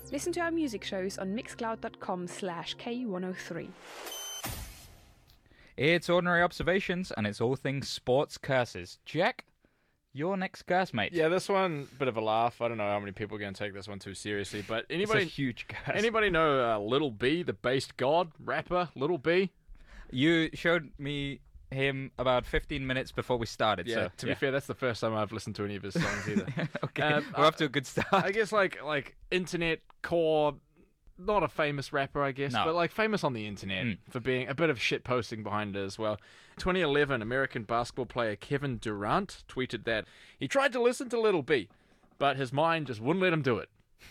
Listen to our music shows on mixcloud.com/K103. It's Ordinary Observations, and it's all things sports curses. Jack, your next curse, mate. Yeah, this one, bit of a laugh. I don't know how many people are going to take this one too seriously, but anybody... It's a huge curse. Anybody know Lil B, the based god, rapper, Lil B? You showed me him about 15 minutes before we started. Yeah, so, to be fair, that's the first time I've listened to any of his songs either. Okay, we're off to a good start. I guess like internet core, not a famous rapper, I guess, No. but like famous on the internet for being a bit of shit posting behind it as well. 2011, American basketball player Kevin Durant tweeted that he tried to listen to Lil B, but his mind just wouldn't let him do it.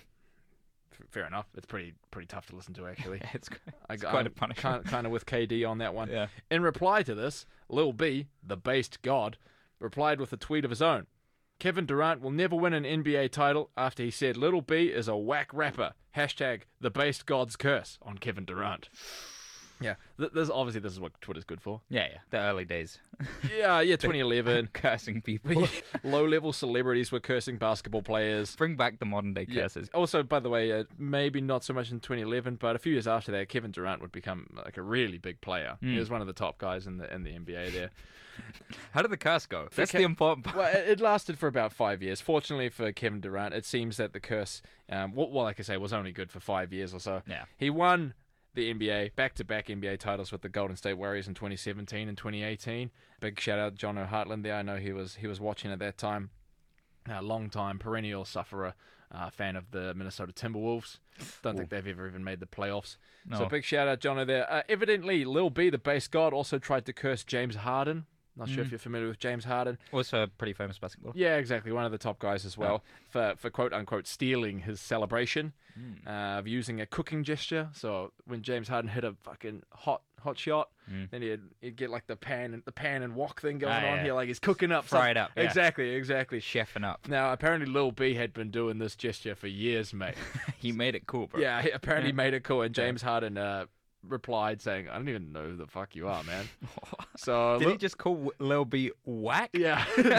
Fair enough. It's pretty tough to listen to, actually. it's quite a punishment. Kind of with KD on that one. Yeah. In reply to this, Lil B, the based god, replied with a tweet of his own. Kevin Durant will never win an NBA title after he said Lil B is a whack rapper. Hashtag the based god's curse on Kevin Durant. Yeah, this is what Twitter's good for. Yeah, the early days. Yeah, 2011. Cursing people. Low-level celebrities were cursing basketball players. Bring back the modern day curses. Yeah. Also, by the way, maybe not so much in 2011, but a few years after that, Kevin Durant would become like a really big player. He was one of the top guys in the NBA there. How did the curse go? That's the important part. Well, it lasted for about 5 years. Fortunately for Kevin Durant, it seems that the curse, like I say, was only good for 5 years or so. Yeah. He won the NBA, back-to-back NBA titles with the Golden State Warriors in 2017 and 2018. Big shout-out John O'Hartland there. I know he was watching at that time. Long-time, perennial sufferer, fan of the Minnesota Timberwolves. Don't think they've ever even made the playoffs. No. So big shout-out, Jono, there. Evidently, Lil B, the base god, also tried to curse James Harden. Not sure if you're familiar with James Harden. Also a pretty famous basketball. Yeah, exactly. One of the top guys as well for quote-unquote stealing his celebration of using a cooking gesture. So when James Harden hit a fucking hot shot, then he'd get like the pan and wok thing going on here, like he's cooking up. Fry it up. Yeah. Exactly. Chefing up. Now, apparently Lil B had been doing this gesture for years, mate. He made it cool, bro. Yeah, he apparently made it cool. And James Harden replied saying, I don't even know who the fuck you are, man. So Did he just call Lil B whack? Yeah.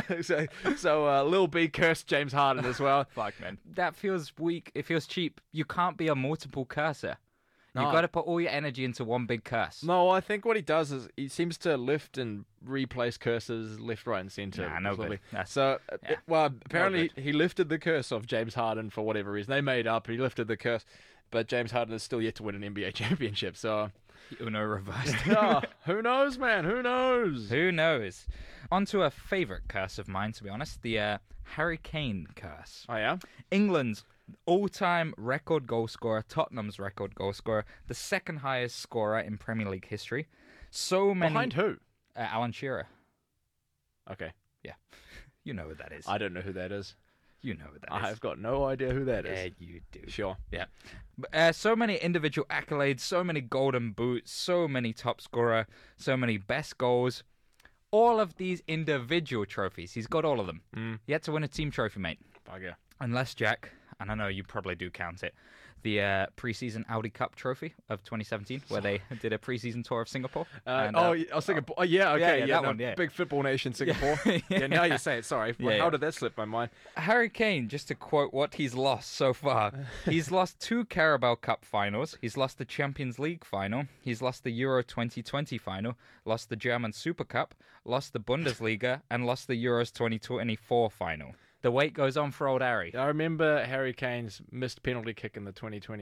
so Lil B cursed James Harden as well. Fuck, man. That feels weak. It feels cheap. You can't be a multiple cursor. No. You've got to put all your energy into one big curse. No, I think what he does is he seems to lift and replace curses left, right, and centre. Nah, no good. So, apparently No he lifted the curse of James Harden for whatever reason. They made up, he lifted the curse, but James Harden is still yet to win an NBA championship, so... Uno reversed. Who knows, man? Who knows? Who knows? On to a favourite curse of mine, to be honest. The Harry Kane curse. Oh, yeah? England's all-time record goal scorer, Tottenham's record goal scorer, the second highest scorer in Premier League history. So many... Behind who? Alan Shearer. Okay. Yeah. You know who that is. I don't know who that is. You know who that is. I've got no idea who that is. Yeah, you do. Sure. Yeah. So many individual accolades, so many golden boots, so many top scorer, so many best goals. All of these individual trophies. He's got all of them. He had to win a team trophy, mate. Bugger. Unless, Jack, and I know you probably do count it, the preseason Audi Cup trophy of 2017, where they did a preseason tour of Singapore. Singapore. That one, yeah. Big football nation, Singapore. Yeah, now you say it. Sorry. How did that slip my mind? Harry Kane, just to quote what he's lost so far, he's lost 2 Carabao Cup finals, he's lost the Champions League final, he's lost the Euro 2020 final, lost the German Super Cup, lost the Bundesliga, and lost the Euros 2024 final. The wait goes on for old Harry. I remember Harry Kane's missed penalty kick in the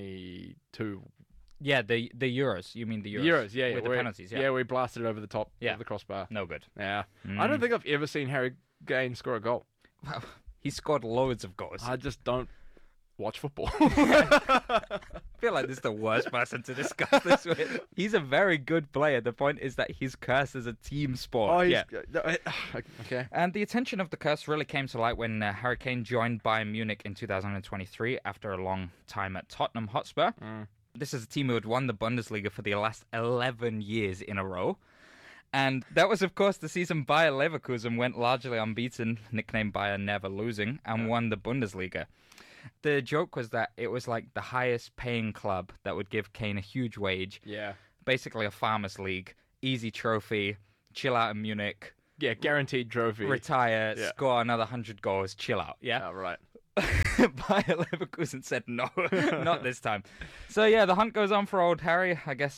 2022. Yeah, the Euros. You mean the Euros? The Euros, yeah. With the penalties, yeah. Yeah, we blasted it over the top of the crossbar. No good. Yeah. I don't think I've ever seen Harry Kane score a goal. Well, he scored loads of goals. I just don't watch football. I feel like this is the worst person to discuss this with. He's a very good player. The point is that his curse is a team sport. Okay. And the attention of the curse really came to light when Harry Kane joined Bayern Munich in 2023 after a long time at Tottenham Hotspur. This is a team who had won the Bundesliga for the last 11 years in a row. And that was, of course, the season Bayer Leverkusen went largely unbeaten, nicknamed Bayer Never Losing, and won the Bundesliga. The joke was that it was like the highest paying club that would give Kane a huge wage. Yeah. Basically a farmers league, easy trophy, chill out in Munich. Yeah, guaranteed trophy. Retire, score another 100 goals, chill out. Yeah. Oh, right. Bayer Leverkusen said no, not this time. So yeah, the hunt goes on for old Harry. I guess